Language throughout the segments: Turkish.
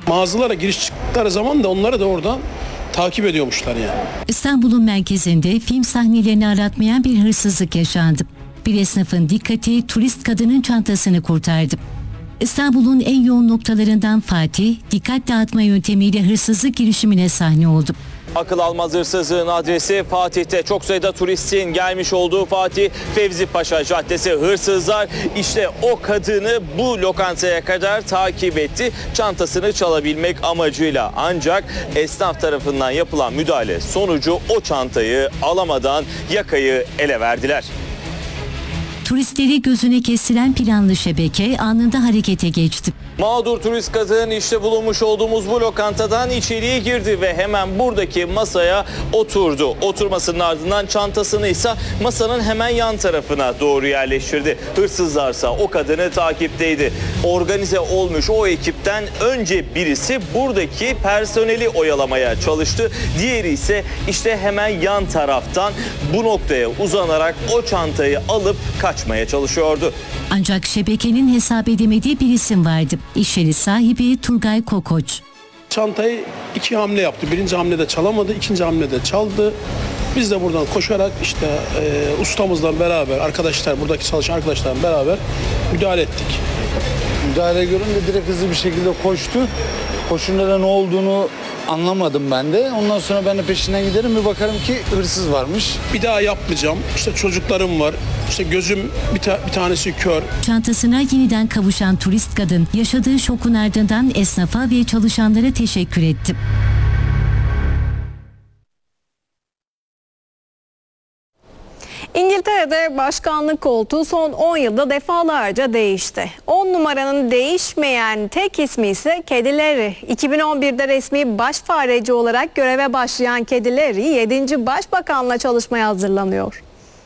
Mağazalara giriş çıktıkları zaman da onları da oradan takip ediyormuşlar yani. İstanbul'un merkezinde film sahnelerini aratmayan bir hırsızlık yaşandı. Bir esnafın dikkati turist kadının çantasını kurtardı. İstanbul'un en yoğun noktalarından Fatih, dikkat dağıtma yöntemiyle hırsızlık girişimine sahne oldu. Akıl almaz hırsızlığın adresi Fatih'te. Çok sayıda turistin gelmiş olduğu Fatih Fevzi Paşa Caddesi. Hırsızlar işte o kadını bu lokantaya kadar takip etti. Çantasını çalabilmek amacıyla, ancak esnaf tarafından yapılan müdahale sonucu o çantayı alamadan yakayı ele verdiler. Turistleri gözüne kestiren planlı şebeke anında harekete geçti. Mağdur turist kadın işte bulunmuş olduğumuz bu lokantadan içeriye girdi ve hemen buradaki masaya oturdu. Oturmasının ardından çantasını ise masanın hemen yan tarafına doğru yerleştirdi. Hırsızlarsa o kadını takipteydi. Organize olmuş o ekipten önce birisi buradaki personeli oyalamaya çalıştı. Diğeri ise işte hemen yan taraftan bu noktaya uzanarak o çantayı alıp kaçmaya çalışıyordu. Ancak şebekenin hesap edemediği bir isim vardı. İş yeri sahibi Turgay Kokoç. Çantayı 2 hamle yaptı. Birinci hamlede çalamadı, ikinci hamlede çaldı. Biz de buradan koşarak işte ustamızla beraber, buradaki çalışan arkadaşlarla beraber müdahale ettik. Müdahale görünce direkt hızlı bir şekilde koştu. Koşunca da ne olduğunu anlamadım ben de. Ondan sonra ben de peşinden giderim, bir bakarım ki hırsız varmış. Bir daha yapmayacağım. İşte çocuklarım var. İşte gözüm bir tanesi kör. Çantasına yeniden kavuşan turist kadın yaşadığı şokun ardından esnafa ve çalışanlara teşekkür etti. İngiltere'de başkanlık koltuğu son 10 yılda defalarca değişti. 10 numaranın değişmeyen tek ismi ise Kedi Larry. 2011'de resmi baş fareci olarak göreve başlayan Kedi Larry 7. Başbakanla çalışmaya hazırlanıyor.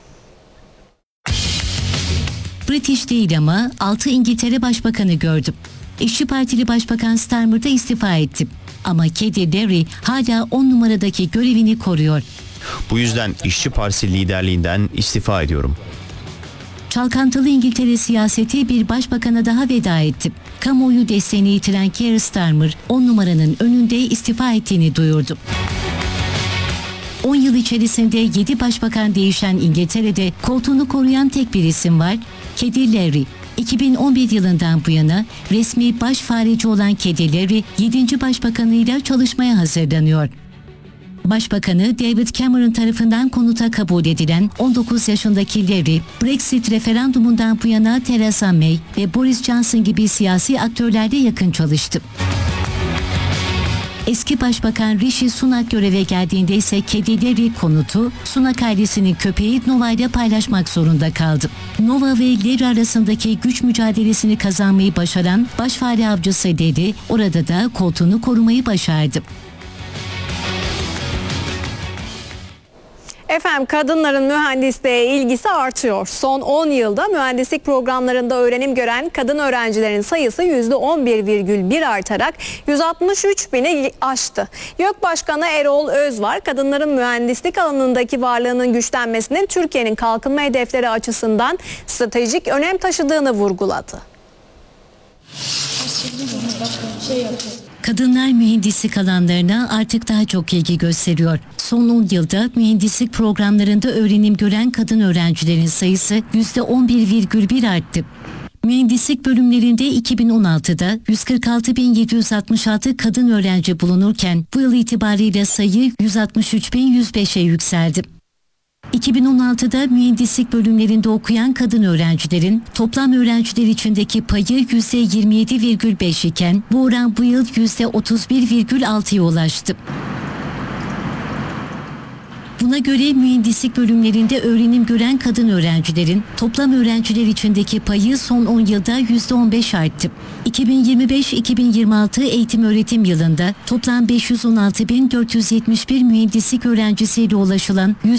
British değil ama 6 İngiltere Başbakanı gördüm. İşçi Partili Başbakan Starmer da istifa etti. Ama Kedi Larry hala 10 numaradaki görevini koruyor. Bu yüzden İşçi Partisi liderliğinden istifa ediyorum. Çalkantılı İngiltere siyaseti bir başbakana daha veda etti. Kamuoyu desteğini yitiren Keir Starmer 10 numaranın önünde istifa ettiğini duyurdu. 10 yıl içerisinde 7 başbakan değişen İngiltere'de koltuğunu koruyan tek bir isim var. Kedi Larry. 2011 yılından bu yana resmi baş fareci olan Kedi Larry 7. başbakanıyla çalışmaya hazırlanıyor. Başbakanı David Cameron tarafından konuta kabul edilen 19 yaşındaki Larry, Brexit referandumundan bu yana Theresa May ve Boris Johnson gibi siyasi aktörlerle yakın çalıştı. Eski Başbakan Rishi Sunak göreve geldiğinde ise Kedi Larry konutu Sunak ailesinin köpeği Nova ile paylaşmak zorunda kaldı. Nova ve Larry arasındaki güç mücadelesini kazanmayı başaran başfare avcısı Larry orada da koltuğunu korumayı başardı. Efendim, kadınların mühendisliğe ilgisi artıyor. Son 10 yılda mühendislik programlarında öğrenim gören kadın öğrencilerin sayısı %11,1 artarak 163 bini aştı. YÖK Başkanı Erol Özvar, kadınların mühendislik alanındaki varlığının güçlenmesinin Türkiye'nin kalkınma hedefleri açısından stratejik önem taşıdığını vurguladı. Kadınlar mühendislik alanlarına artık daha çok ilgi gösteriyor. Son 10 yılda mühendislik programlarında öğrenim gören kadın öğrencilerin sayısı %11,1 arttı. Mühendislik bölümlerinde 2016'da 146.766 kadın öğrenci bulunurken bu yıl itibariyle sayı 163.105'e yükseldi. 2016'da mühendislik bölümlerinde okuyan kadın öğrencilerin toplam öğrenciler içindeki payı %27,5 iken bu oran bu yıl %31,6'ya ulaştı. Buna göre mühendislik bölümlerinde öğrenim gören kadın öğrencilerin toplam öğrenciler içindeki payı son 10 yılda %15 arttı. 2025-2026 eğitim öğretim yılında toplam 516.471 mühendislik öğrencisiyle ulaşılan